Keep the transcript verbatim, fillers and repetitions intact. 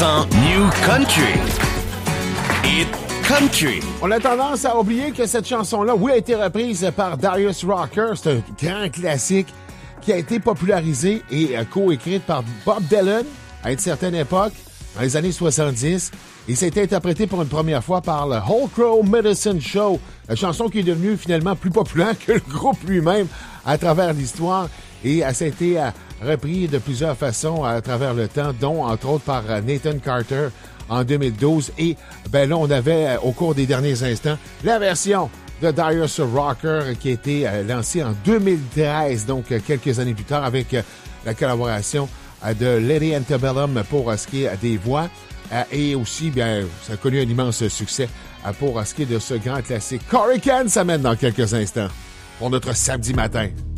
New Country. Hit Country. On a tendance à oublier que cette chanson-là, oui, a été reprise par Darius Rucker. C'est un grand classique qui a été popularisé et co-écrite par Bob Dylan à une certaine époque, dans les années soixante-dix. Et ça a été interprété pour une première fois par le Whole Crow Medicine Show, la chanson qui est devenue finalement plus populaire que le groupe lui-même à travers l'histoire. Et ça a été repris de plusieurs façons à travers le temps, dont entre autres par Nathan Carter en deux mille douze. Et ben là, on avait au cours des derniers instants la version de Darius Rucker qui a été lancée en deux mille treize, donc quelques années plus tard, avec la collaboration de Lady Antebellum pour ce qui est des voix. Et aussi, bien, ça a connu un immense succès pour ce qui est de ce grand classique. Corey Can s'amène dans quelques instants pour notre samedi matin.